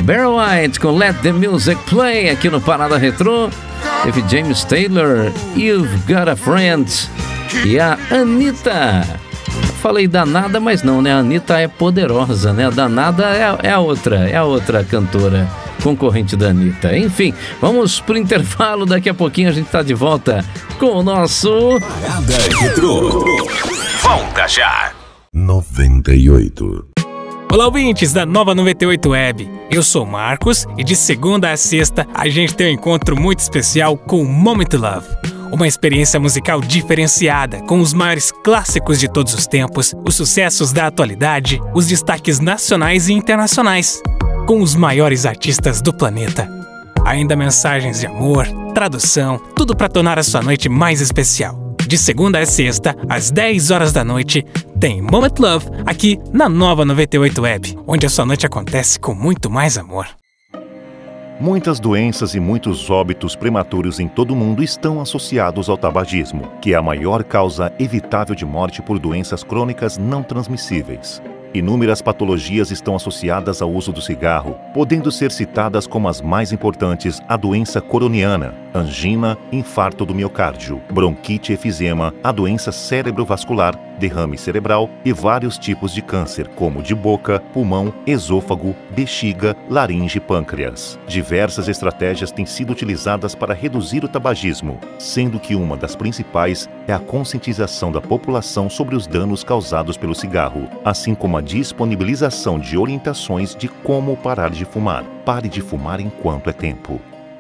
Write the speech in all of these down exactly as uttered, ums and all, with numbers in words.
Barry White com Let the Music Play aqui no Parada Retrô. Teve James Taylor, You've Got a Friend. E a Anitta. Falei danada, mas não, né? A Anitta é poderosa, né? A danada é, é a outra, é a outra cantora concorrente da Anitta. Enfim, vamos pro intervalo. Daqui a pouquinho a gente tá de volta com o nosso Parada Retrô. Volta já. noventa e oito. Olá, ouvintes da Nova noventa e oito Web. Eu sou o Marcos e de segunda a sexta a gente tem um encontro muito especial com o Moment Love. Uma experiência musical diferenciada, com os maiores clássicos de todos os tempos, os sucessos da atualidade, os destaques nacionais e internacionais, com os maiores artistas do planeta. Ainda mensagens de amor, tradução, tudo para tornar a sua noite mais especial. De segunda a sexta, às dez horas da noite, tem Moment Love aqui na Nova noventa e oito Web, onde a sua noite acontece com muito mais amor. Muitas doenças e muitos óbitos prematuros em todo o mundo estão associados ao tabagismo, que é a maior causa evitável de morte por doenças crônicas não transmissíveis. Inúmeras patologias estão associadas ao uso do cigarro, podendo ser citadas como as mais importantes a doença coroniana, angina, infarto do miocárdio, bronquite, efizema, a doença cerebrovascular, derrame cerebral e vários tipos de câncer, como de boca, pulmão, esôfago, bexiga, laringe e pâncreas. Diversas estratégias têm sido utilizadas para reduzir o tabagismo, sendo que uma das principais é a conscientização da população sobre os danos causados pelo cigarro, assim como a disponibilização de orientações de como parar de fumar. Pare de fumar enquanto é tempo.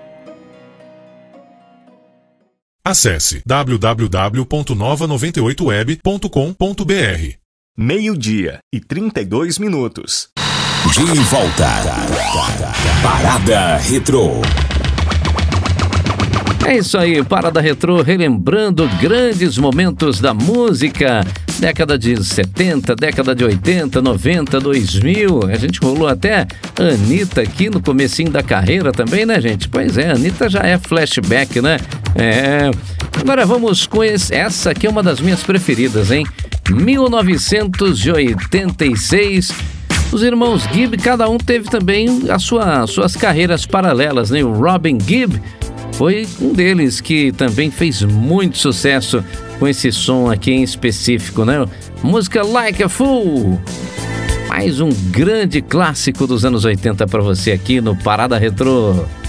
Acesse w w w ponto nova noventa e oito web ponto com ponto b r. Meio-dia e trinta e dois minutos. De volta. Parada Retrô. É isso aí, Parada Retrô, relembrando grandes momentos da música. Década de setenta, década de oitenta, noventa, dois mil. A gente rolou até a Anitta aqui no comecinho da carreira também, né, gente? Pois é, a Anitta já é flashback, né? É. Agora vamos com esse. Essa aqui é uma das minhas preferidas, hein? mil novecentos e oitenta e seis. Os irmãos Gibb, cada um teve também as sua, suas carreiras paralelas, né? O Robin Gibb foi um deles que também fez muito sucesso com esse som aqui em específico, né? Música Like a Fool. Mais um grande clássico dos anos oitenta para você aqui no Parada Retrô.